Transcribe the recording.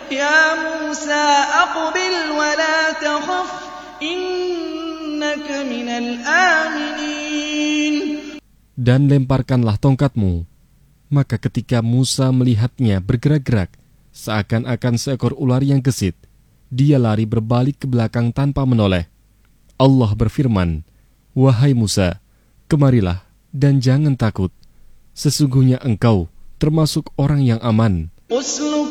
يَا مُوسَىٰ أَقْبِلْ وَلَا تَخَفْ إِنَّكَ مِنَ الْآمِنِينَ. Dan lemparkanlah tongkatmu. Maka ketika Musa melihatnya bergerak-gerak, seakan-akan seekor ular yang gesit, dia lari berbalik ke belakang tanpa menoleh. Allah berfirman, "Wahai Musa, kemarilah dan jangan takut. Sesungguhnya engkau termasuk orang yang aman."